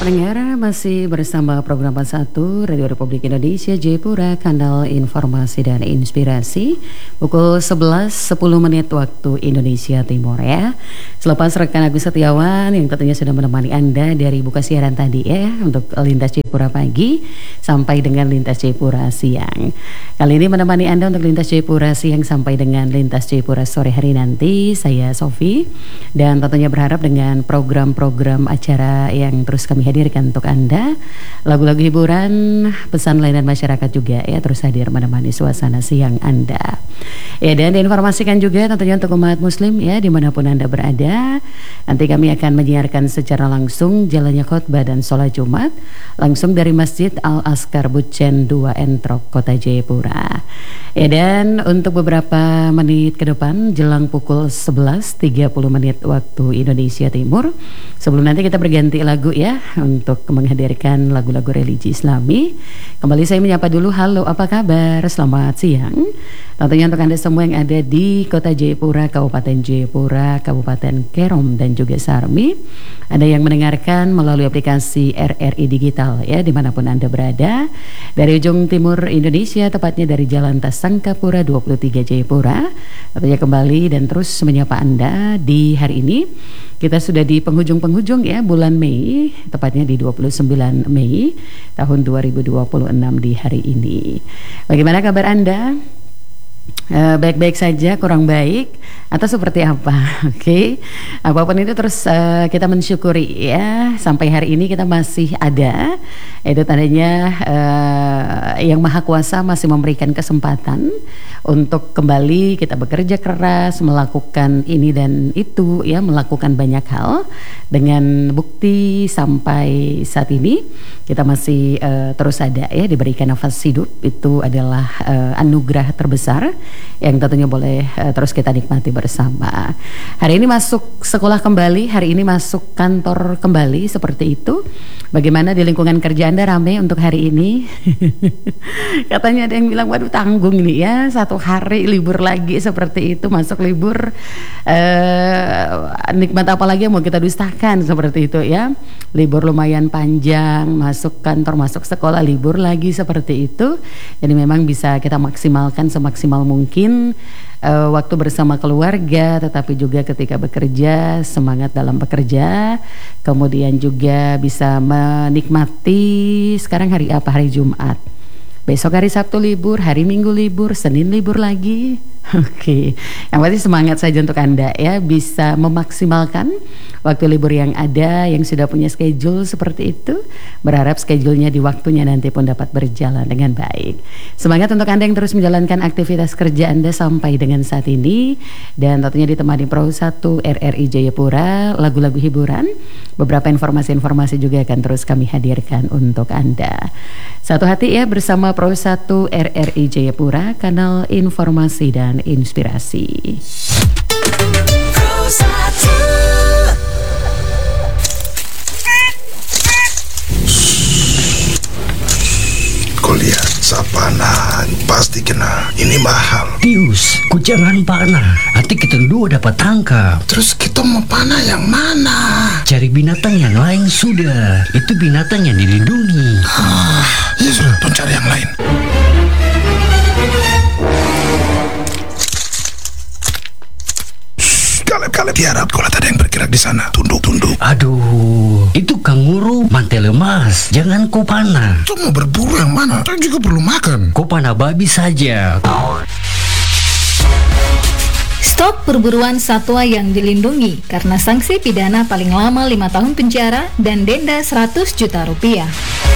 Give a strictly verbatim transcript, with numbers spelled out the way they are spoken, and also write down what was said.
Pendengar masih bersama program satu Radio Republik Indonesia Jayapura, kanal informasi dan inspirasi. Pukul sebelas sepuluh menit waktu Indonesia Timur ya. Selepas rekan Agus Setiawan yang tentunya sudah menemani Anda dari buka siaran tadi ya, untuk lintas Jayapura pagi sampai dengan lintas Jayapura siang. Kali ini menemani Anda untuk lintas Jayapura siang sampai dengan lintas Jayapura sore hari nanti, saya Sofi. Dan tentunya berharap dengan program-program acara yang terus kami hadirkan untuk Anda, lagu-lagu hiburan, pesan layanan masyarakat juga ya, terus hadir menemani suasana siang Anda. Ya, dan diinformasikan juga tentunya untuk umat muslim ya, dimanapun Anda berada, nanti kami akan menyiarkan secara langsung jalannya khotbah dan sholat Jumat langsung dari Masjid Al-Azkar Bucen dua Entrok, Kota Jayapura. Ya, dan untuk beberapa menit ke depan jelang pukul sebelas tiga puluh menit waktu Indonesia Timur, sebelum nanti kita berganti lagu ya untuk menghadirkan lagu-lagu religi Islami, kembali saya menyapa dulu. Halo, apa kabar? Selamat siang. Tentunya untuk Anda semua yang ada di Kota Jayapura, Kabupaten Jayapura, Kabupaten Kerom dan juga Sarmi, Anda yang mendengarkan melalui aplikasi R R I Digital ya, dimanapun Anda berada, dari ujung timur Indonesia, tepatnya dari Jalan Tasangkapura dua puluh tiga Jayapura. Tentunya kembali dan terus menyapa Anda di hari ini. Kita sudah di penghujung-penghujung ya bulan Mei, tepatnya di dua puluh sembilan Mei tahun dua ribu dua puluh enam di hari ini. Bagaimana kabar Anda? Uh, baik-baik saja, kurang baik, atau seperti apa? Oke, okay. Apapun itu terus uh, kita mensyukuri ya, sampai hari ini kita masih ada. Itu tandanya uh, Yang Maha Kuasa masih memberikan kesempatan untuk kembali kita bekerja keras, melakukan ini dan itu ya, melakukan banyak hal. Dengan bukti sampai saat ini kita masih uh, terus ada ya, diberikan nafas hidup. Itu adalah uh, anugerah terbesar yang tentunya boleh uh, terus kita nikmati bersama. Hari ini masuk sekolah kembali, hari ini masuk kantor kembali, seperti itu. Bagaimana di lingkungan kerja Anda, rame untuk hari ini? Katanya ada yang bilang, waduh tanggung ini ya, satu hari libur lagi seperti itu, masuk libur, uh, nikmat apa lagi yang mau kita dustakan seperti itu ya. Libur lumayan panjang, masuk kantor, masuk sekolah, libur lagi seperti itu. Jadi memang bisa kita maksimalkan semaksimal mungkin uh, waktu bersama keluarga, tetapi juga ketika bekerja, semangat dalam bekerja, kemudian juga bisa menikmati sekarang hari apa, hari Jumat, besok hari Sabtu libur, hari Minggu libur, Senin libur lagi. Oke, yang pasti semangat saja untuk Anda ya, bisa memaksimalkan waktu libur yang ada, yang sudah punya schedule seperti itu. Berharap schedule-nya di waktunya nanti pun dapat berjalan dengan baik. Semangat untuk Anda yang terus menjalankan aktivitas kerja Anda sampai dengan saat ini. Dan tentunya ditemani Pro satu R R I Jayapura, lagu-lagu hiburan, beberapa informasi-informasi juga akan terus kami hadirkan untuk Anda. Satu hati ya bersama Pro satu R R I Jayapura, kanal informasi dan inspirasi. Pro satu. Kau lihat sapanan, pasti kena. Ini mahal. Tius, ku jangan panah. Nanti kita dua dapat tangkap. Terus kita mau panah yang mana? Cari binatang yang lain sudah. Itu binatang yang dilindungi. Ah, ya sudah, tuh cari yang lain. Kaleb-kaleb, tiarap, kalau ada yang bergerak di sana, tunduk-tunduk. Aduh, itu kanguru mantel lemas. Jangan kau panah. Itu mau berburu yang mana? Saya juga perlu makan. Kau panah babi saja. Stop perburuan satwa yang dilindungi, karena sanksi pidana paling lama lima tahun penjara dan denda seratus juta rupiah.